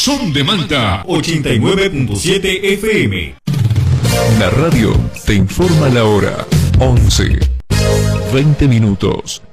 Son de Manta 89.7 FM. La radio te informa la hora. 11:20.